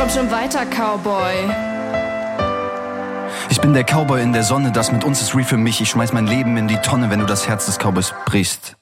Komm schon weiter, Cowboy. Ich bin der Cowboy in der Sonne, das mit uns ist real für mich. Ich schmeiß mein Leben in die Tonne, wenn du das Herz des Cowboys brichst.